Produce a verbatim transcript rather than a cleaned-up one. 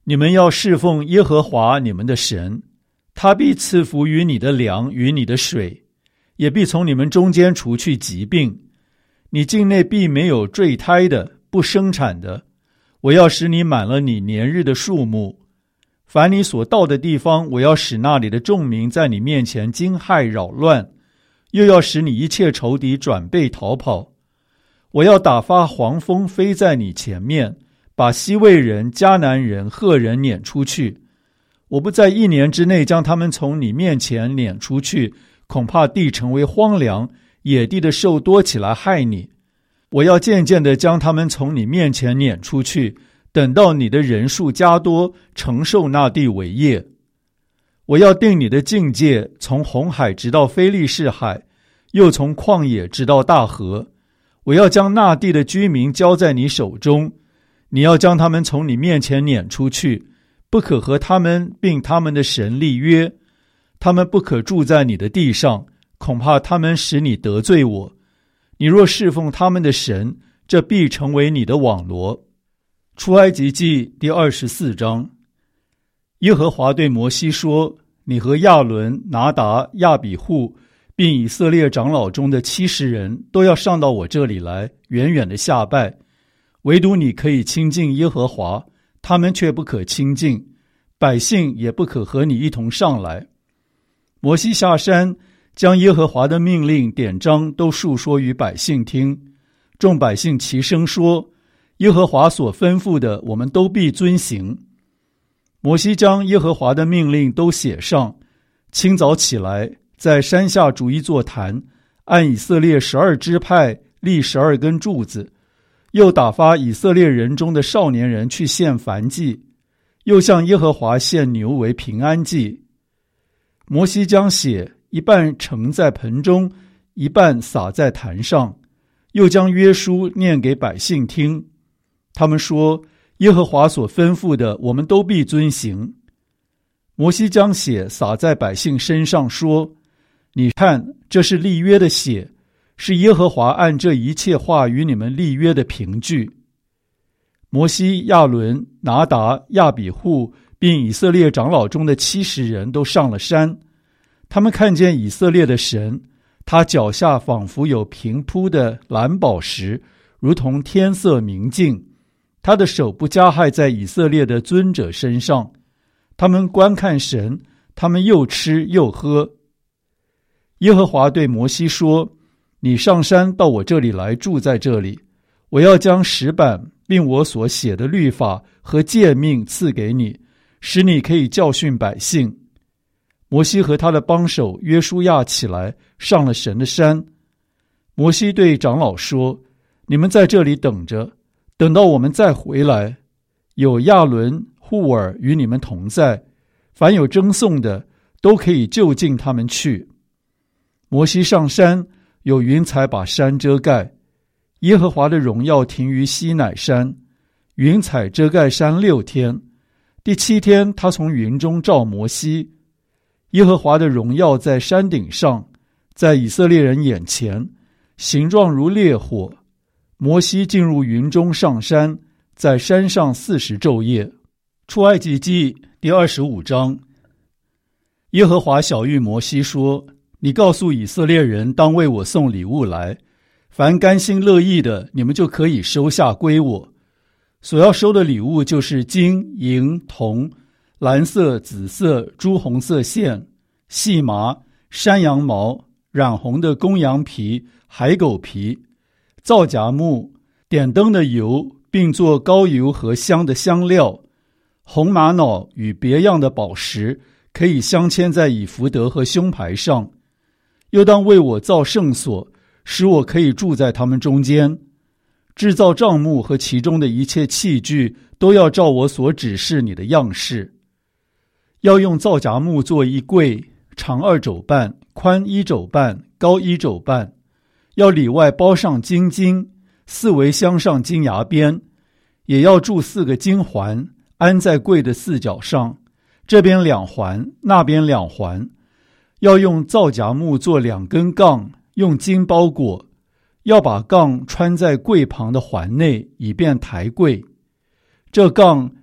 你们要侍奉耶和华你们的神，他必赐福于你的粮与你的水，也必从你们中间除去疾病。你境内必没有坠胎的，不生产的。我要使你满了你年日的数目。凡你所到的地方，我要使那里的众民在你面前惊骇扰乱，又要使你一切仇敌转背逃跑。我要打发黄蜂飞在你前面，把西魏人、迦南人、赫人撵出去。我不在一年之内将他们从你面前撵出去，恐怕地成为荒凉，野地的兽多起来害你。我要渐渐地将他们从你面前撵出去，等到你的人数加多，承受那地为业。我要定你的境界，从红海直到非利士海，又从旷野直到大河。我要将那地的居民交在你手中，你要将他们从你面前撵出去，不可和他们并他们的神立约。他们不可住在你的地上，恐怕他们使你得罪我。你若侍奉他们的神，这必成为你的网罗。出埃及记第二十四章。耶和华对摩西说：你和亚伦、拿达、亚比户，并以色列长老中的七十人，都要上到我这里来，远远的下拜。唯独你可以亲近耶和华，他们却不可亲近，百姓也不可和你一同上来。摩西下山，将耶和华的命令典章都述说于百姓听。众百姓齐声说：耶和华所吩咐的，我们都必遵行。摩西将耶和华的命令都写上，清早起来，在山下筑一座坛，按以色列十二支派立十二根柱子，又打发以色列人中的少年人去献燔祭，又向耶和华献牛为平安祭。摩西将血一半盛在盆中，一半洒在坛上，又将约书念给百姓听。他们说：耶和华所吩咐的，我们都必遵行。摩西将血洒在百姓身上，说：你看，这是立约的血，是耶和华按这一切话与你们立约的凭据。摩西、亚伦、拿达、亚比户并以色列长老中的七十人都上了山。他们看见以色列的神，他脚下仿佛有平铺的蓝宝石，如同天色明净。他的手不加害在以色列的尊者身上。他们观看神，他们又吃又喝。耶和华对摩西说：你上山到我这里来，住在这里。我要将石板并我所写的律法和诫命赐给你，使你可以教训百姓。摩西和他的帮手约书亚起来，上了神的山。摩西对长老说：你们在这里等着，等到我们再回来。有亚伦、户尔与你们同在，凡有争讼的，都可以就近他们去。摩西上山，有云彩把山遮盖。耶和华的荣耀停于西乃山，云彩遮盖山六天。第七天，他从云中召摩西。耶和华的荣耀在山顶上，在以色列人眼前，形状如烈火。摩西进入云中上山，在山上四十昼夜。出埃及记第二十五章。耶和华晓谕摩西说：你告诉以色列人，当为我送礼物来，凡甘心乐意的，你们就可以收下归我。所要收的礼物就是金、银、铜、蓝色、紫色、朱红色线、细麻、山羊毛、染红的公羊皮、海狗皮、皂荚木、点灯的油，并做膏油和香的香料，红玛瑙与别样的宝石，可以镶嵌在以弗得和胸牌上。又当为我造圣所，使我可以住在他们中间。制造帐幕和其中的一切器具，都要照我所指示你的样式。要用皂荚木做一柜，长二肘半，宽一肘半，高一肘半。要里外包上金金，四围镶上金牙边，也要铸四个金环，安在柜的四角上，这边两环，那边两环。要用皂荚木做两根杠，用金包裹。要把杠穿在柜旁的环内，以便抬柜。这杠